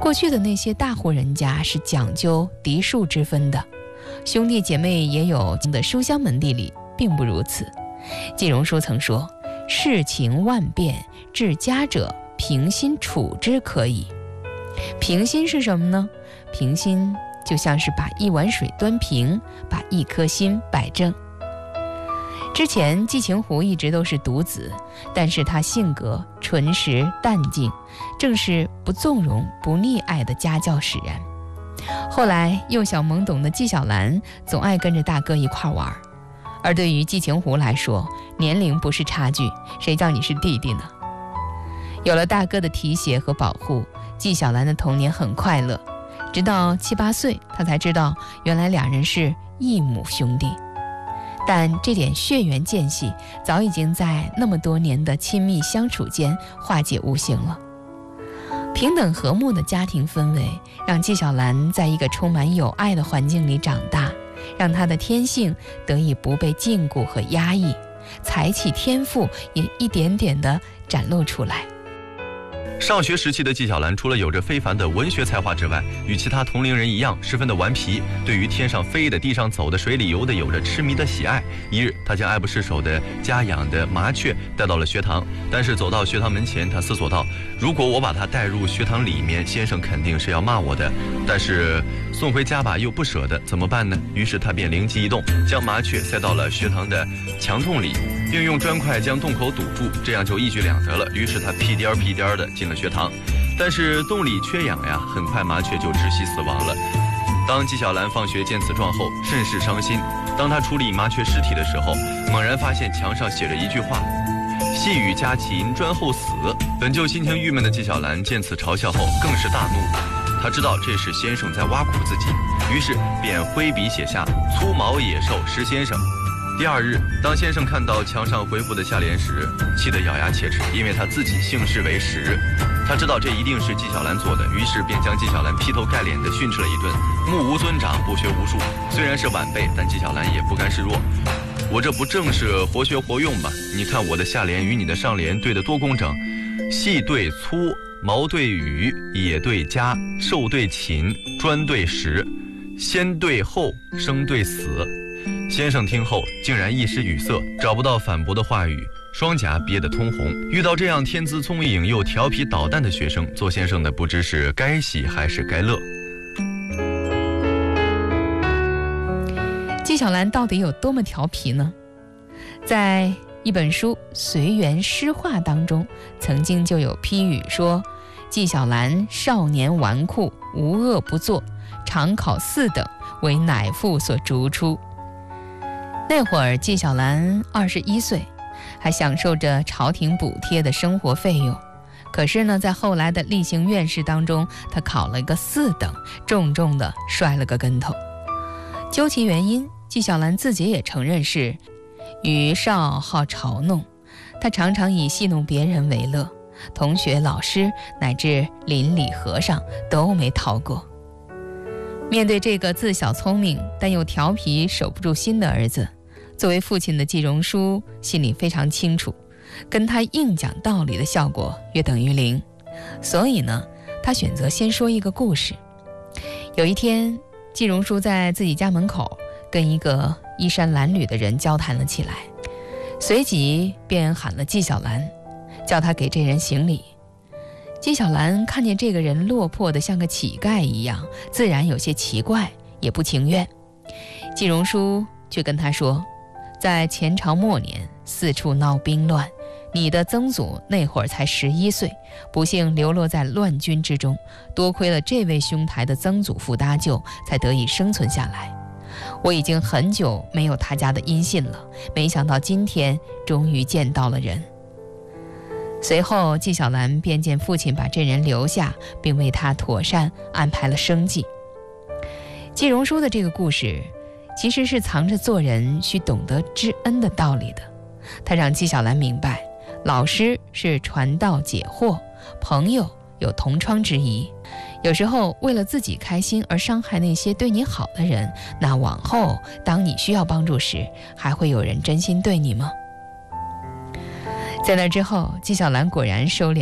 过去的那些大户人家是讲究嫡庶之分的，兄弟姐妹也有的书香门第里并不如此。季荣书曾说，世情万变，治家者平心处之可以。平心是什么呢？平心就像是把一碗水端平，把一颗心摆正。之前季晴湖一直都是独子，但是他性格纯实淡静，正是不纵容不溺爱的家教使然。后来幼小懵懂的纪晓岚总爱跟着大哥一块玩，而对于季晴湖来说，年龄不是差距，谁叫你是弟弟呢？有了大哥的提携和保护，纪晓岚的童年很快乐，直到7、8岁，他才知道原来两人是异母兄弟。但这点血缘间隙早已经在那么多年的亲密相处间化解无形了。平等和睦的家庭氛围让纪晓岚在一个充满友爱的环境里长大，让他的天性得以不被禁锢和压抑，才气天赋也一点点地展露出来。 上学时期的纪晓岚除了有着非凡的文学才华之外，与其他同龄人一样十分的顽皮，对于天上飞的、地上走的、水里游的有着痴迷的喜爱。一日，他将爱不释手的家养的麻雀带到了学堂，但是走到学堂门前，他思索道，如果我把它带入学堂里面，先生肯定是要骂我的，但是送回家吧又不舍得，怎么办呢？于是他便灵机一动，将麻雀塞到了学堂的墙洞里，并用砖块将洞口堵住，这样就一举两得了。于是他屁颠儿屁颠儿的进了学堂，但是洞里缺氧呀，很快麻雀就窒息死亡了。当纪晓岚放学见此状后，甚是伤心。当他处理麻雀尸体的时候，猛然发现墙上写着一句话：细雨家禽砖后死。本就心情郁闷的纪晓岚见此嘲笑后，更是大怒。他知道这是先生在挖苦自己，于是便挥笔写下粗毛野兽石先生。第二日，当先生看到墙上回复的下联时，气得咬牙切齿，因为他自己姓氏为石。他知道这一定是纪晓岚做的，于是便将纪晓岚劈头盖脸地训斥了一顿。目无尊长，不学无术，虽然是晚辈，但纪晓岚也不甘示弱。我这不正是活学活用吗？你看我的下联与你的上联对得多工整，细对粗，毛对羽，野对家，兽对禽，砖对石，先对后，生对死。先生听后竟然一时语塞，找不到反驳的话语，双颊憋得通红。遇到这样天资聪颖又调皮捣蛋的学生，做先生的不知是该喜还是该乐。 纪晓岚到底有多么调皮呢？在一本书《随园诗话》当中，曾经就有批语说，纪晓岚少年纨绔，无恶不作，常考4等，为乃父所逐出。那会儿纪晓岚21岁，还享受着朝廷补贴的生活费用。可是呢，在后来的例行院试当中，他考了一个4等，重重的摔了个跟头。究其原因，纪晓岚自己也承认是余少好嘲弄，他常常以戏弄别人为乐，同学、老师乃至邻里和尚都没逃过。面对这个自小聪明但又调皮守不住心的儿子，作为父亲的季荣书心里非常清楚，跟他硬讲道理的效果约等于0。所以呢，他选择先说一个故事。有一天，季荣书在自己家门口跟一个衣衫褴褛的人交谈了起来，随即便喊了纪晓岚，叫他给这人行礼。纪晓岚看见这个人落魄的像个乞丐一样，自然有些奇怪，也不情愿。季荣书却跟他说，在前朝末年四处闹兵乱，你的曾祖那会儿才11岁，不幸流落在乱军之中，多亏了这位兄台的曾祖父搭救，才得以生存下来。我已经很久没有他家的音信了，没想到今天终于见到了人。随后纪晓岚便见父亲把这人留下，并为他妥善安排了生计。季荣书的这个故事其实是藏着做人需懂得知恩的道理的。他让纪晓岚明白，老师是传道解惑，朋友有同窗之谊。有时候为了自己开心而伤害那些对你好的人，那往后当你需要帮助时，还会有人真心对你吗？在那之后，纪晓岚果然收敛